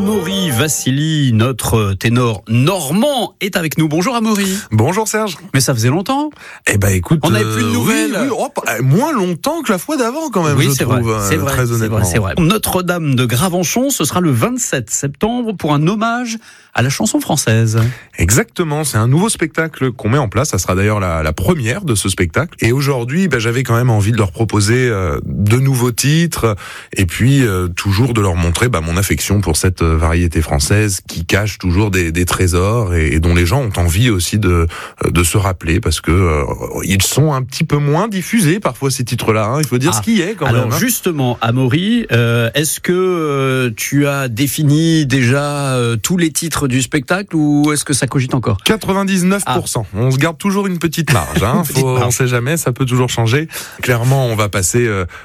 Amaury Vassili, notre ténor normand, est avec nous. Bonjour Amaury. Bonjour Serge. Mais ça faisait longtemps. Eh ben écoute, on n'avait plus de nouvelles. Moins longtemps que la fois d'avant quand même, oui, je trouve. C'est vrai, très honnêtement. c'est vrai. Notre-Dame de Gravenchon, ce sera le 27 septembre pour un hommage à la chanson française. Exactement, c'est un nouveau spectacle qu'on met en place. Ça sera d'ailleurs la première de ce spectacle. Et aujourd'hui, j'avais quand même envie de leur proposer de nouveaux titres et puis toujours de leur montrer mon affection pour cette variété française qui cache toujours des trésors et dont les gens ont envie aussi de se rappeler parce que ils sont un petit peu moins diffusés parfois ces titres-là. Il faut dire ce qui est quand même. Alors justement, Amaury, est-ce que tu as défini déjà tous les titres du spectacle ou est-ce que ça cogite encore ? 99%. On se garde toujours une petite marge. On sait jamais, ça peut toujours changer. Clairement, on va passer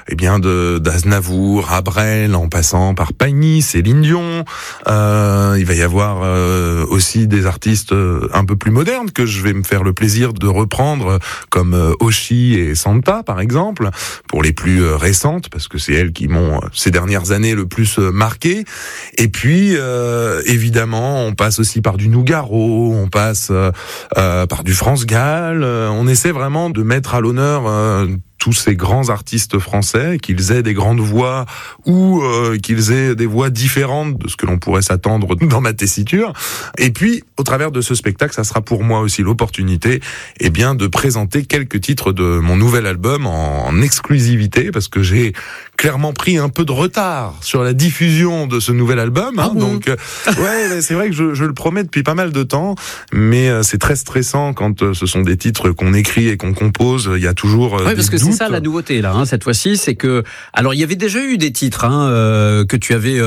d'Aznavour à Brel en passant par Pagny, Céline Dion. Il va y avoir aussi des artistes un peu plus modernes que je vais me faire le plaisir de reprendre, comme Oshi et Santa par exemple, pour les plus récentes, parce que c'est elles qui m'ont ces dernières années le plus marqué. Et puis évidemment, on passe aussi par du Nougaro, on passe par du France Gall. On essaie vraiment de mettre à l'honneur tous ces grands artistes français, qu'ils aient des grandes voix ou qu'ils aient des voix différentes de ce que l'on pourrait s'attendre dans ma tessiture. Et puis, au travers de ce spectacle, ça sera pour moi aussi l'opportunité de présenter quelques titres de mon nouvel album en exclusivité, parce que j'ai clairement pris un peu de retard sur la diffusion de ce nouvel album. Donc, c'est vrai que je le promets depuis pas mal de temps, mais c'est très stressant quand ce sont des titres qu'on écrit et qu'on compose. Il y a toujours des parce que doutes. C'est ça la nouveauté là, cette fois-ci, c'est que alors il y avait déjà eu des titres que tu avais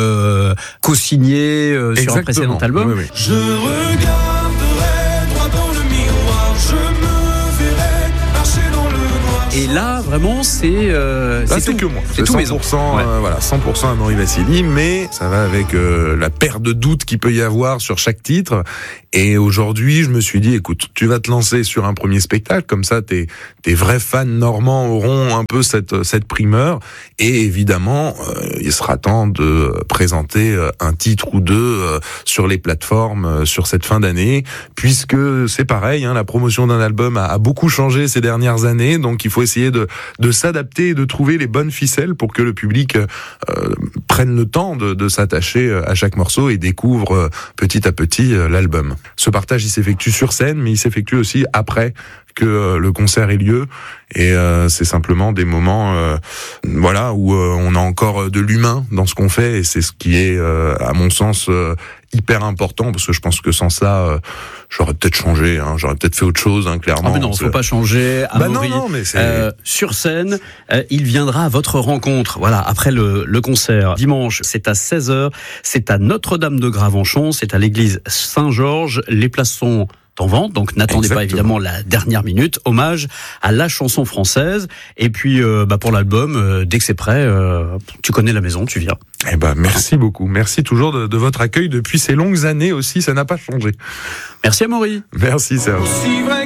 co-signés sur un précédent album. Oui. Je regarderai droit dans le miroir, je me verrai marcher dans le noir. Et là, vraiment, c'est que moi. C'est tout 100%, maison. 100% Amaury Vassili, mais ça va avec la paire de doutes qu'il peut y avoir sur chaque titre. Et aujourd'hui, je me suis dit, écoute, tu vas te lancer sur un premier spectacle, comme ça, tes vrais fans normands auront un peu cette primeur. Et évidemment, il sera temps de présenter un titre ou deux sur les plateformes sur cette fin d'année, puisque c'est pareil, la promotion d'un album a beaucoup changé ces dernières années, donc il faut essayer de s'adapter et de trouver les bonnes ficelles pour que le public prenne le temps de s'attacher à chaque morceau et découvre petit à petit l'album. Ce partage, il s'effectue sur scène, mais il s'effectue aussi après que le concert ait lieu. Et c'est simplement des moments où on a encore de l'humain dans ce qu'on fait. Et c'est ce qui est, à mon sens, hyper important, parce que je pense que sans ça, j'aurais peut-être changé. J'aurais peut-être fait autre chose, clairement. Mais non, faut pas changer. Amaury, non, mais c'est... sur scène, il viendra à votre rencontre. Voilà, après le concert. Dimanche, c'est à 16h. C'est à Notre-Dame de Gravenchon. C'est à l'église Saint-Georges. Les places sont en vente, donc n'attendez pas évidemment la dernière minute. Hommage à la chanson française. Et puis pour l'album, dès que c'est prêt, tu connais la maison, tu viens. Merci beaucoup. Merci toujours de votre accueil depuis ces longues années aussi, ça n'a pas changé. Merci Amaury. Merci Serge.